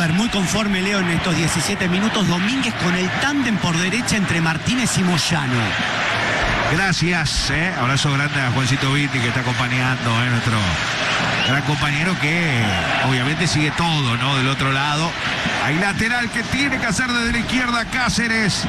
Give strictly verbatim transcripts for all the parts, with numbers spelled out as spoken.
ver, muy conforme Leo en estos diecisiete minutos. Domínguez con el tándem por derecha entre Martínez y Moyano. Gracias, ¿eh? Abrazo grande a Juancito Vitti, que está acompañando, ¿eh? Nuestro gran compañero, que obviamente sigue todo, ¿no? Del otro lado. Hay lateral que tiene que hacer desde la izquierda Cáceres.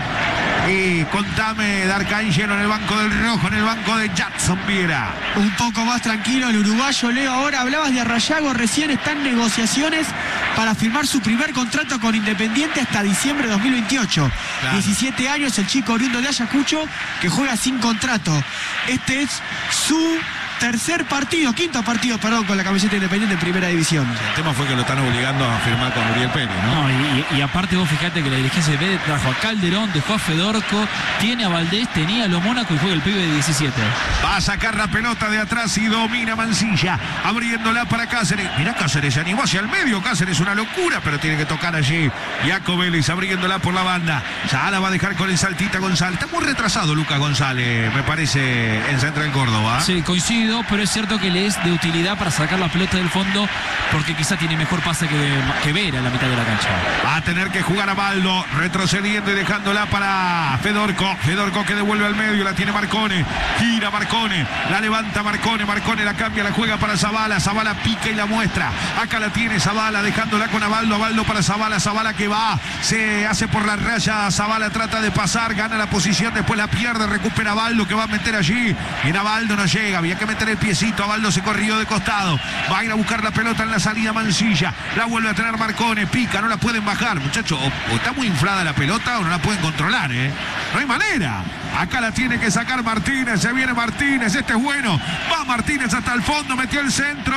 Y contame, D'Arcangelo en el banco del rojo, en el banco de Jackson Viera. Un poco más tranquilo el uruguayo, Leo. Ahora hablabas de Arrayago, recién está en negociaciones para firmar su primer contrato con Independiente hasta diciembre de dos mil veintiocho. Claro. diecisiete años, el chico oriundo de Ayacucho, que juega sin contrato. Este es su tercer partido, quinto partido, perdón, con la camiseta Independiente en primera división. El tema fue que lo están obligando a firmar con Uriel Pérez, ¿no? No, y, y aparte vos fijate que la dirigencia de Vélez trajo a Calderón, dejó a Fedorco, tiene a Valdés, tenía a Lo Mónaco y juega el pibe de diecisiete. Va a sacar la pelota de atrás y domina Mancilla, abriéndola para Cáceres. Mirá, Cáceres se animó hacia el medio. Cáceres una locura, pero tiene que tocar allí. Jaco Vélez abriéndola por la banda. Ya la va a dejar con el saltita González. Está muy retrasado Lucas González, me parece, en Central Córdoba. Sí, coincido, pero es cierto que le es de utilidad para sacar la pelota del fondo, porque quizá tiene mejor pase que, que Vera en la mitad de la cancha. Va a tener que jugar a Baldo, retrocediendo y dejándola para Fedorco. Fedorco que devuelve al medio, la tiene Marcone. Gira Marcone, la levanta Marcone. Marcone la cambia, la juega para Zavala. Zavala pica y la muestra. Acá la tiene Zavala, dejándola con Abaldo. Abaldo para Zavala. Zavala que va, se hace por la raya. Zavala trata de pasar, gana la posición, después la pierde, recupera Abaldo, que va a meter allí. Y en Abaldo no llega, había que meter el piecito. Abaldo se corrió de costado. Va a ir a buscar la pelota en la salida Mancilla. La vuelve a tener Marcone. Pica, no la pueden bajar, muchachos. O, o está muy inflada la pelota o no la pueden controlar, ¿eh? No hay manera. Acá la tiene que sacar Martínez. Se viene Martínez. Este es bueno. Va Martínez hasta el fondo. Metió el centro.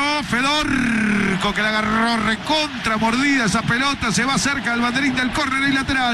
Fedorco que la agarró recontra mordida esa pelota. Se va cerca del banderín del córner y lateral.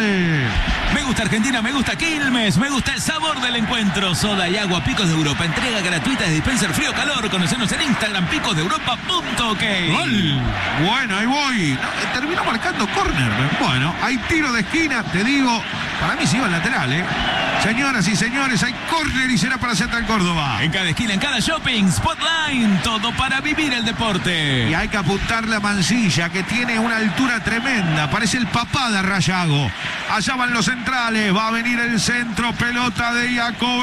Me gusta Argentina, me gusta Quilmes, me gusta el sabor del encuentro. Soda y agua Picos de Europa. Entrega gratuita de dispenser frío calor. Conocenos en Instagram, picos de europa punto ok. Gol. Bueno, ahí voy. No, terminó marcando córner. Bueno, hay tiro de esquina. Te digo, para mí sí va el lateral, ¿eh? Señoras y señores, hay córner y será para Central Córdoba. En cada esquina, en cada shopping, Spotline, todo para vivir el deporte. Y hay que apuntarle a Mancilla, que tiene una altura tremenda. Parece el papá de Arrayago. Allá van los centrales. Va a venir el centro. Pelota de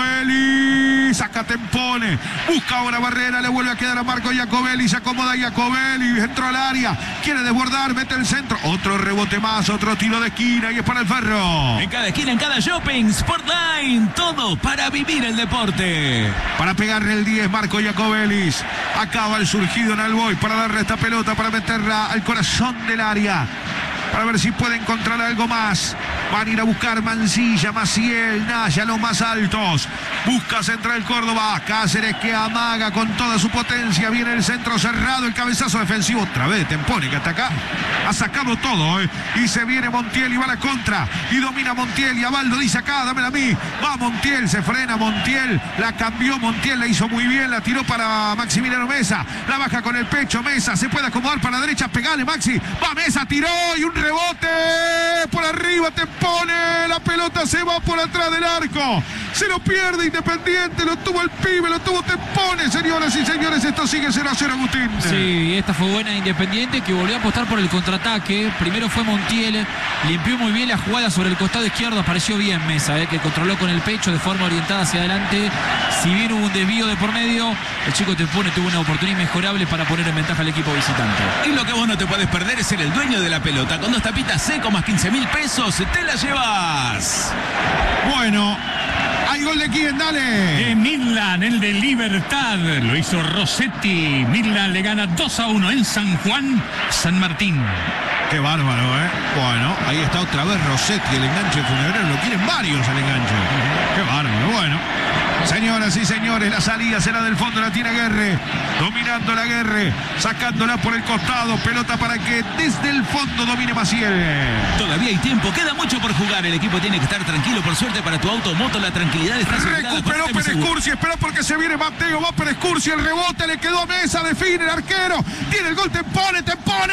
Jacobelli. Saca Tempone. Busca ahora Barrera. Le vuelve a quedar a Marco Jacobelli. Se acomoda Jacobelli. Entró al área. Quiere desbordar. Mete el centro. Otro rebote más. Otro tiro de esquina. Y es para el Ferro. En cada esquina, en cada shopping, Spotline, todo para vivir el deporte. Para pegarle el diez, Marco Jacobelli. Acaba el surgido en Alboy para darle esta pelota, para meterla al corazón del área. Para ver si puede encontrar algo más. Van a ir a buscar Mancilla, Maciel, Naya, los más altos. Busca Central Córdoba. Cáceres que amaga con toda su potencia. Viene el centro cerrado, el cabezazo defensivo. Otra vez Tempone, que hasta acá ha sacado todo, ¿eh? Y se viene Montiel y va a la contra. Y domina Montiel. Y Abaldo dice acá, dámela a mí. Va Montiel, se frena Montiel. La cambió Montiel, la hizo muy bien. La tiró para Maximiliano Mesa. La baja con el pecho Mesa. Se puede acomodar para la derecha. Pegale, Maxi. Va Mesa, tiró y un rebote por arriba. Tempone. La pelota se va por atrás del arco. Se lo pierde Independiente. Lo tuvo el pibe, lo tuvo Tempone. Señoras y señores, esto sigue cero a cero, Agustín. Sí, esta fue buena Independiente, que volvió a apostar por el contraataque. Primero fue Montiel. Limpió muy bien la jugada sobre el costado izquierdo. Apareció bien Mesa, eh, que controló con el pecho de forma orientada hacia adelante. Si bien hubo un desvío de por medio, el chico Tempone tuvo una oportunidad inmejorable para poner en ventaja al equipo visitante. Y lo que vos no te podés perder es ser el dueño de la pelota. Con dos tapitas seco más quince mil pesos, te la llevas. Bueno, hay gol de quién, dale. De Midland, el de Libertad. Lo hizo Rossetti. Midland le gana dos a uno en San Juan, San Martín. Qué bárbaro, ¿eh? Bueno, ahí está otra vez Rossetti, el enganche funebrero. Lo quieren varios el enganche. Qué bárbaro, bueno. Señoras y señores, la salida será del fondo, la tiene Aguerre, dominando la Aguerre, sacándola por el costado, pelota para que desde el fondo domine Maciel. Todavía hay tiempo, queda mucho por jugar, el equipo tiene que estar tranquilo, por suerte para tu auto, moto, la tranquilidad está asegurada. Recuperó Pérez Cursi, espera porque se viene Mateo, va Pérez Cursi, el rebote le quedó a Mesa, define el arquero, tiene el gol, Tempone, Tempone,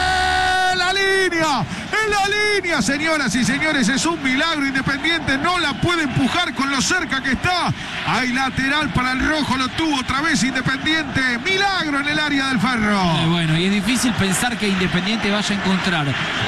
la línea, en la línea, señoras y señores, es un milagro. Independiente no la puede empujar con lo cerca que está. Hay lateral para el rojo, lo tuvo otra vez Independiente. Milagro en el área del Ferro. Eh, bueno, y es difícil pensar que Independiente vaya a encontrar